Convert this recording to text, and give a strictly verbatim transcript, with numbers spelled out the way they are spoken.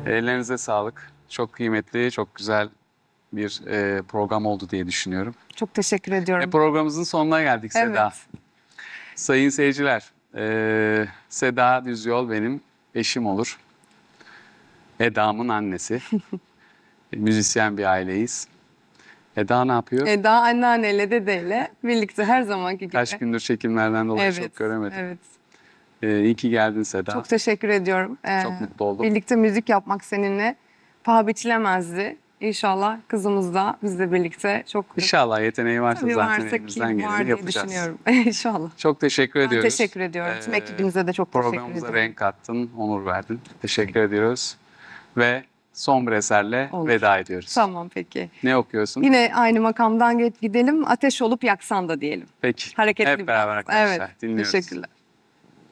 Ellerinize sağlık. Çok kıymetli, çok güzel bir e, program oldu diye düşünüyorum. Çok teşekkür E, ediyorum. programımızın sonuna geldik Seda. Evet. Sayın seyirciler, e, Seda Düzyol benim eşim olur. Eda'mın annesi. Müzisyen bir aileyiz. Eda ne yapıyor? Eda anneanneyle dedeyle birlikte her zamanki gibi. Kaç gündür çekimlerden dolayı Evet. çok göremedim. Evet. E, iyi ki geldin Seda. Çok teşekkür ediyorum. Ee, Çok mutlu oldum. Birlikte müzik yapmak seninle paha biçilemezdi. İnşallah kızımız da bizle birlikte çok İnşallah yeteneği varsa tabii zaten varsa ki elimizden var geleni diye yapacağız. düşünüyorum. İnşallah. Çok teşekkür Ben ediyoruz. teşekkür ediyorum. Tüm Ee, ekibinize de çok teşekkür Programımıza ediyorum. renk kattın, onur verdin. Teşekkür ediyoruz. Ve son bir eserle Olur. veda ediyoruz. Tamam peki. Ne okuyorsun? Yine aynı makamdan gidelim. Ateş olup yaksan da diyelim. Peki. Hareketli Hep bir beraber dans. arkadaşlar Evet. dinliyoruz. Teşekkürler.